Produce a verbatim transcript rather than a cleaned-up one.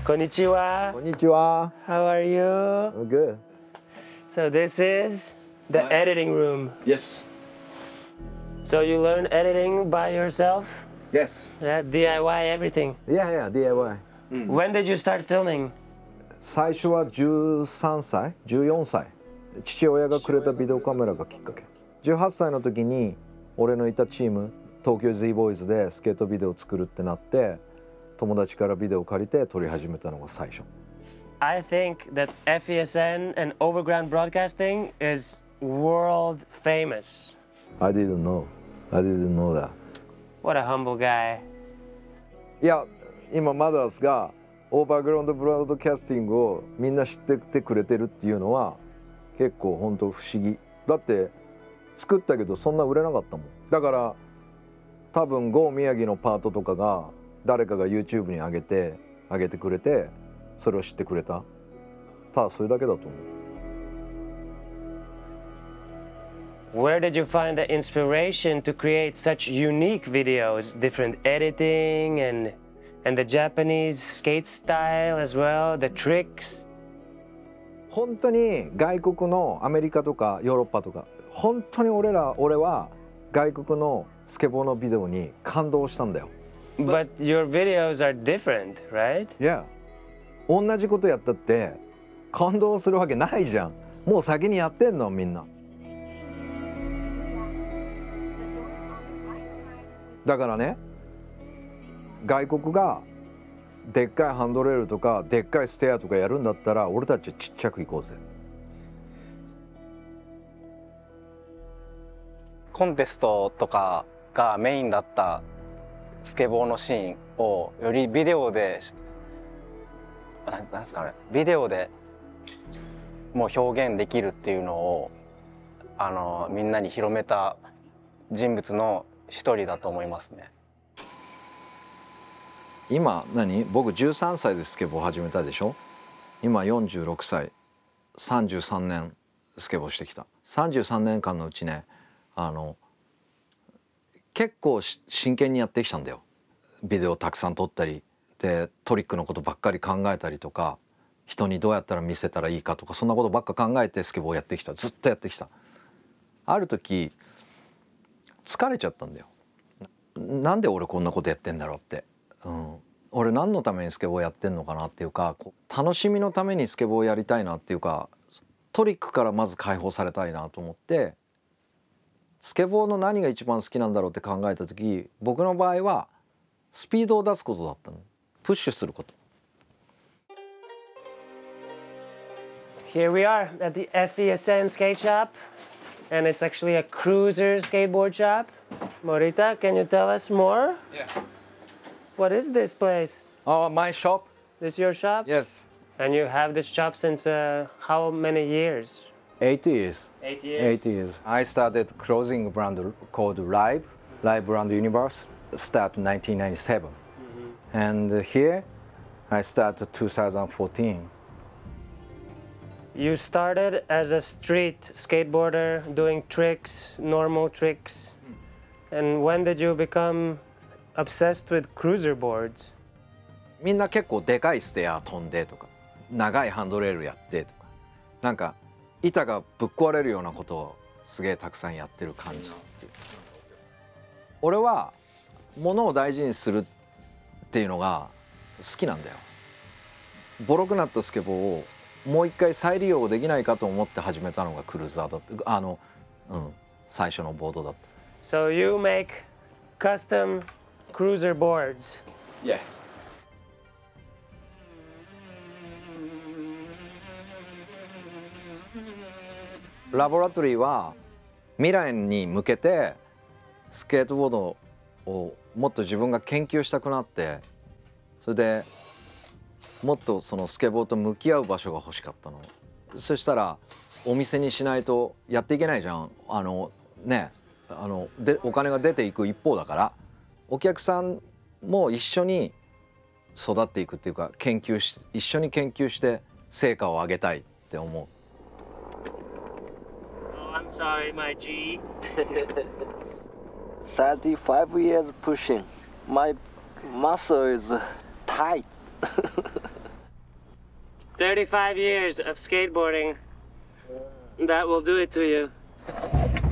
Konnichiwa. Konnichiwa. How are you? I'm good. So this is the Right. editing room. Yes. So you learn editing by yourself? Yes. Yeah, D I Y everything. Yeah, yeah,ディーアイワイ。 When did you start filming? 最初はじゅうさんさい、じゅうよんさい。父親がくれたビデオカメラがきっかけ。じゅうはっさいの時に俺のいたチーム、東京 Z ボーイズでスケートビデオを作るってなって、友達からビデオを借りて撮り始めたのが最初。 I think that F E S N and Overground Broadcasting is world famous. I didn't know. I didn't know that. What a humble guy. いや、今マダースがオーバーグラウンドブロードキャスティングをみんな知っててくれてるっていうのは結構本当不思議。だって作ったけどそんな売れなかったもん。だから多分 ゴー 宮城のパートとかが誰かが YouTube に上げて上げてくれてそれを知ってくれた。ただそれだけだと思う。 Where did you find the inspiration to create such unique videos, different editing and and the Japanese skate style as well, the tricks? 本当に外国のアメリカとかヨーロッパとか本当に俺ら俺は外国のスケボーのビデオに感動したんだよ。 But your videos are different, right? いや、同じことやったって感動するわけないじゃん。もう先にやってんのみんな。だからね、外国がでっかいハンドレールとかでっかいステアとかやるんだったら俺たちはちっちゃく行こうぜ。 コンテストとかがメインだったスケボーのシーンをよりビデオでなんなんですかね、ビデオでもう表現できるっていうのをあのみんなに広めた人物の一人だと思いますね。 今何僕じゅうさんさいでスケボー始めたでしょ。今よんじゅうろくさい、さんじゅうさんねんスケボーしてきた。さんじゅうさんねんかんのうちね、あの結構真剣にやってきたんだよ。ビデオたくさん撮ったりでトリックのことばっかり考えたりとか、人にどうやったら見せたらいいかとかそんなことばっか考えてスケボーをやってきた。ずっとやってきた。ある時疲れちゃったんだよ。なんで俺こんなことやってんだろうって、うん、俺何のためにスケボーやってんのかなっていうか、楽しみのためにスケボーをやりたいなっていうか、トリックからまず解放されたいなと思って、スケボーの何が一番好きなんだろうって考えた時、僕の場合はスピードを出すことだったの。プッシュすること。 Here we are at the F E S N skate shop, and it's actually a cruiser skateboard shop. Morita, can you tell us more? Yeah. What is this place? Oh, my shop? This your shop? Yes. And you have this shop since uh, how many years? Eight years. Eight years. Eight years. I started clothing brand called Live, Live Brand Universe, start nineteen ninety-seven. Mm-hmm. And here I started two thousand fourteen. You started as a street skateboarder doing tricks, normal tricks. And when did you become obsessed with cruiser boards? みんな結構でかいステア飛んでとか、長いハンドレールやってとか、なんか板がぶっ壊れるようなことをすげえたくさんやってる感じっていう。俺は物を大事にするっていうのが好きなんだよ。ボロくなったスケボーをもう一回再利用できないかと思って始めたのがクルーザーだった。あの、うん、最初のボードだった。 So you make custom cruiser boards. Yeah. ラボラトリーは未来に向けてスケートボードをもっと自分が研究したくなって、それでもっとそのスケボーと向き合う場所が欲しかったの。そしたらお店にしないとやっていけないじゃん。あのね、あのでお金が出ていく一方だから、お客さんも一緒に育っていくっていうか、研究し一緒に研究して成果を上げたいって思う。 Oh, I'm sorry, my G. thirty-five years pushing. My muscle is tight. thirty-five years of skateboarding. That will do it to you.